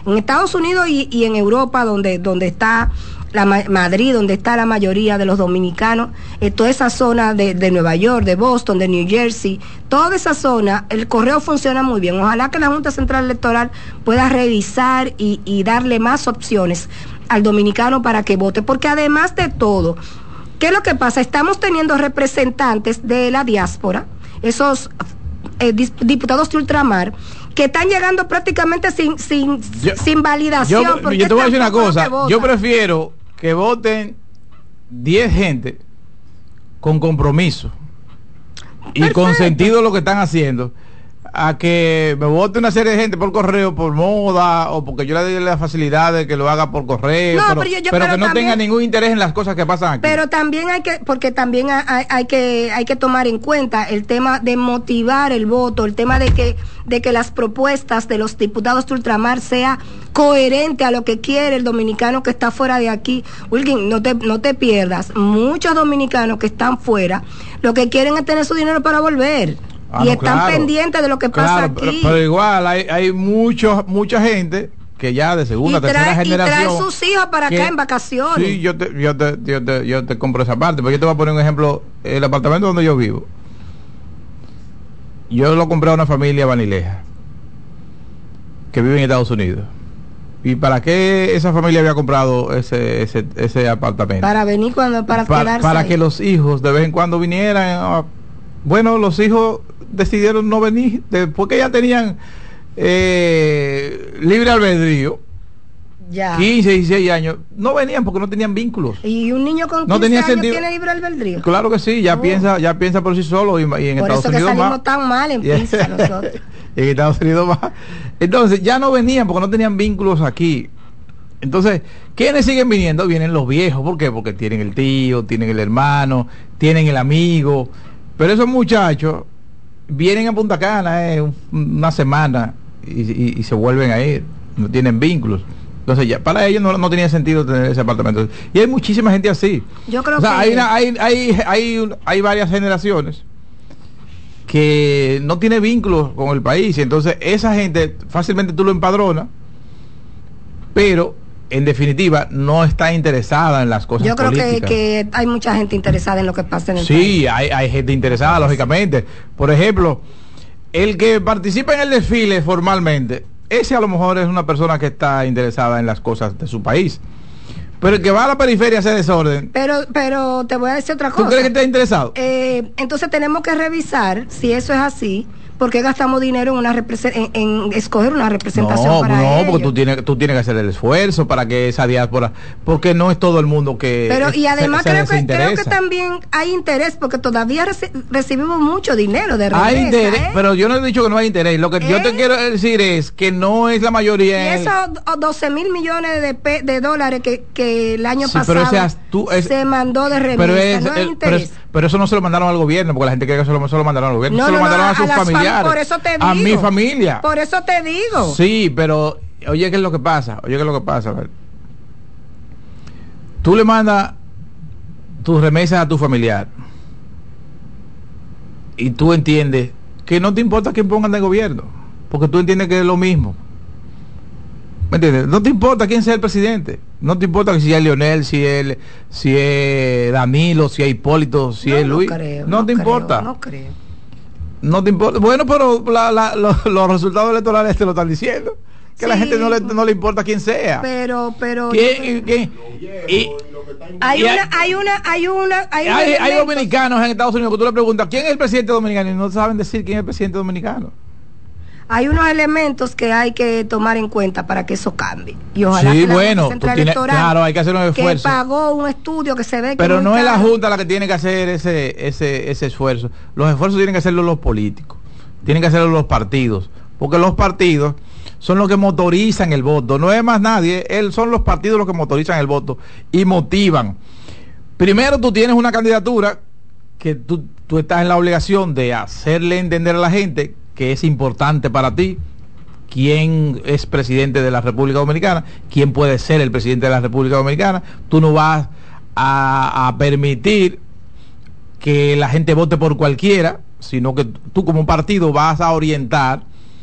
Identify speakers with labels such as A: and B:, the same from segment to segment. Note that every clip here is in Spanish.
A: En Estados Unidos y en Europa, donde está Madrid, donde está la mayoría de los dominicanos, toda esa zona de Nueva York, de Boston, de New Jersey, toda esa zona, el correo funciona muy bien. Ojalá que la Junta Central Electoral pueda revisar y darle más opciones al dominicano para que vote, porque además de todo, ¿qué es lo que pasa? Estamos teniendo representantes de la diáspora, esos diputados de ultramar, que están llegando prácticamente sin validación.
B: Yo te voy a decir una cosa, yo prefiero que voten 10 gente con compromiso y con sentido de lo que están haciendo, a que me vote una serie de gente por correo, por moda, o porque yo le doy la facilidad de que lo haga por correo, pero que no tenga ningún interés en las cosas que pasan aquí. Pero también hay que tomar en cuenta el tema de motivar el voto, el tema de que las propuestas de los diputados de ultramar sea coherente a lo que quiere el dominicano que está fuera de aquí. Wilkin, no te pierdas, muchos dominicanos que están fuera lo que quieren es tener su dinero para volver. Y están pendientes de lo que pasa aquí. Pero igual hay mucha gente que ya de segunda, tercera generación. Y trae sus hijos para acá en vacaciones. Sí, yo te compro esa parte, pero yo te voy a poner un ejemplo. El apartamento donde yo vivo, yo lo compré a una familia vanileja que vive en Estados Unidos. ¿Y para qué esa familia había comprado ese apartamento? Para venir para quedarse para ahí, que los hijos de vez en cuando vinieran. Bueno, los hijos decidieron no venir, después que ya tenían libre albedrío, ya 15, 16 años, no venían porque no tenían vínculos. ¿Y un niño con 15 años tiene libre albedrío? Claro que sí, ya piensa por sí solo, y en por Estados Unidos más. Por eso que salimos tan mal en pizza nosotros. En Estados Unidos más. Entonces, ya no venían porque no tenían vínculos aquí. Entonces, ¿quiénes siguen viniendo? Vienen los viejos. ¿Por qué? Porque tienen el tío, tienen el hermano, tienen el amigo. Pero esos muchachos vienen a Punta Cana una semana y se vuelven a ir, no tienen vínculos. Entonces ya para ellos no tenía sentido tener ese apartamento. Y hay muchísima gente así. Yo creo que hay varias generaciones que no tiene vínculos con el país, y entonces esa gente fácilmente tú lo empadronas, pero en definitiva no está interesada en las cosas políticas. Yo creo que hay mucha gente interesada en lo que pasa en el país. Sí, hay gente interesada, lógicamente. Por ejemplo, el que participa en el desfile formalmente, ese a lo mejor es una persona que está interesada en las cosas de su país. Pero el que va a la periferia a hacer desorden. Pero te voy a decir otra cosa. ¿Tú crees que está interesado? Entonces tenemos que revisar si eso es así. ¿Por qué gastamos dinero en escoger una representación para ellos? No, porque tú tienes que hacer el esfuerzo para que esa diáspora, porque no es todo el mundo que. Pero y además creo que también hay interés, porque todavía recibimos mucho dinero de remesa. Hay interés, pero yo no he dicho que no hay interés. Lo que yo te quiero decir es que no es la mayoría. Y esos 12 mil millones de dólares que el año pasado se mandó de remesa, no hay interés. Pero eso no se lo mandaron al gobierno, porque la gente cree que se lo mandaron al gobierno. Se lo mandaron a sus familiares. Por eso te digo. A mi familia. Por eso te digo. Sí, pero oye, ¿qué es lo que pasa? A ver. Tú le mandas tus remesas a tu familiar y tú entiendes que no te importa quién pongan de gobierno, porque tú entiendes que es lo mismo. ¿Me entiendes? No te importa quién sea el presidente. No te importa si es Leonel, si es Danilo, si es Hipólito, si es Luis. No te importa. No creo. No te importa. Bueno, pero los resultados electorales te lo están diciendo. Que a la gente no le importa quién sea. Pero hay dominicanos en Estados Unidos que tú le preguntas ¿quién es el presidente dominicano? Y no saben decir quién es el presidente dominicano. Hay unos elementos que hay que tomar en cuenta para que eso cambie. Y ojalá que la Junta Central Electoral, claro, hay que hacer un esfuerzo. Que pagó un estudio que se ve que pero no es la Junta la que tiene que hacer ese esfuerzo. Los esfuerzos tienen que hacerlo los políticos, tienen que hacerlo los partidos, porque los partidos son los que motorizan el voto, no es más nadie, son los partidos los que motorizan el voto y motivan. Primero tú tienes una candidatura que tú estás en la obligación de hacerle entender a la gente que es importante para ti quién es presidente de la República Dominicana, quién puede ser el presidente de la República Dominicana. Tú no vas a permitir que la gente vote por cualquiera, sino que tú como partido vas a orientar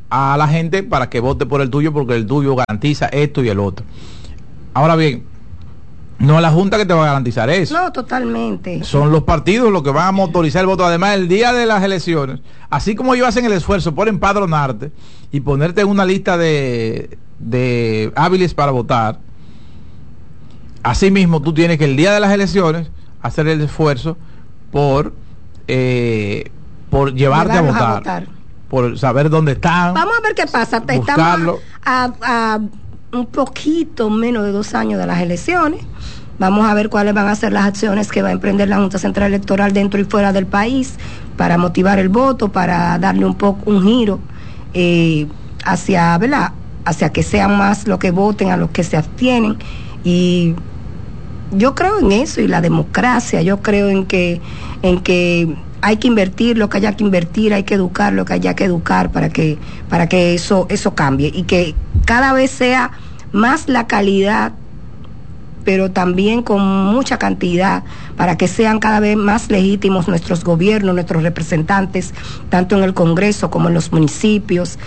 B: a la gente para que vote por el tuyo, porque el tuyo garantiza esto y el otro. Ahora bien, no es la Junta que te va a garantizar eso.
A: No, totalmente.
B: Son los partidos los que van a motorizar el voto. Además, el día de las elecciones, así como ellos hacen el esfuerzo por empadronarte y ponerte en una lista de hábiles para votar, así mismo tú tienes que el día de las elecciones hacer el esfuerzo por llevarte a votar, por saber dónde están.
A: Vamos a ver qué pasa. Estamos a un poquito menos de 2 años de las elecciones. Vamos a ver cuáles van a ser las acciones que va a emprender la Junta Central Electoral dentro y fuera del país para motivar el voto, para darle un giro hacia, ¿verdad?, hacia que sean más los que voten a los que se abstienen. Y yo creo en eso, y la democracia. Yo creo en que hay que invertir lo que haya que invertir, hay que educar lo que haya que educar para que eso cambie, y que cada vez sea más la calidad, pero también con mucha cantidad, para que sean cada vez más legítimos nuestros gobiernos, nuestros representantes, tanto en el Congreso como en los municipios.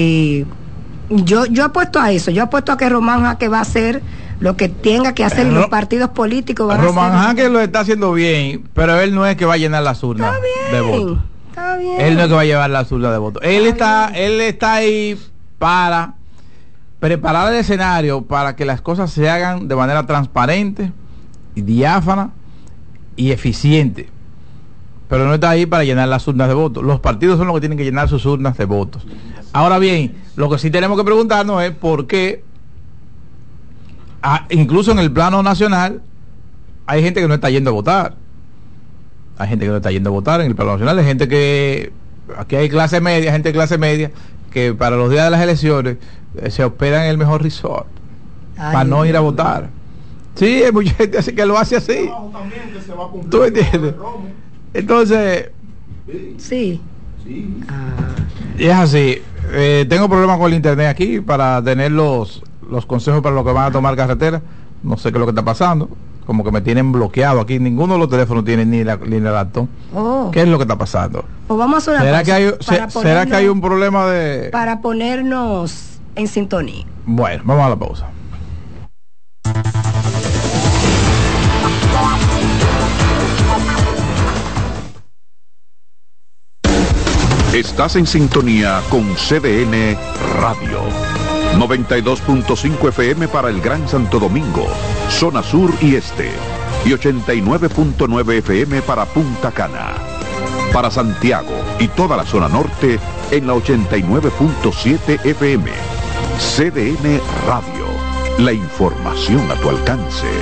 A: Yo apuesto a eso, yo apuesto a que Román Jaque va a hacer lo que tenga que hacer, y los partidos políticos van a hacer.
B: Román Jaque lo está haciendo bien, pero él no es que va a llenar las urnas de votos.
A: Está bien.
B: Él no es que va a llevar las urnas de votos. Él está ahí para preparar el escenario para que las cosas se hagan de manera transparente, diáfana y eficiente. Pero no está ahí para llenar las urnas de votos. Los partidos son los que tienen que llenar sus urnas de votos. Ahora bien, lo que sí tenemos que preguntarnos es por qué, incluso en el plano nacional, hay gente que no está yendo a votar. Hay gente que no está yendo a votar en el plano nacional. Hay gente que, aquí hay clase media, gente de clase media, que para los días de las elecciones se hospeda en el mejor resort para no ir a votar. Sí, hay mucha gente así que lo hace así. ¿Tú entiendes? Entonces, sí. Es así. Tengo problemas con el internet aquí para tener los consejos para los que van a tomar carretera. No sé qué es lo que está pasando. Como que me tienen bloqueado aquí. Ninguno de los teléfonos tiene ni la laptop. ¿Qué es lo que está pasando?
A: Pues vamos a hacer
B: una pausa. ¿Será que hay un problema
A: para ponernos en sintonía?
B: Bueno, vamos a la pausa.
C: Estás en sintonía con CDN Radio. 92.5 FM para el Gran Santo Domingo, zona sur y este, y 89.9 FM para Punta Cana. Para Santiago y toda la zona norte en la 89.7 FM. CDN Radio, la información a tu alcance.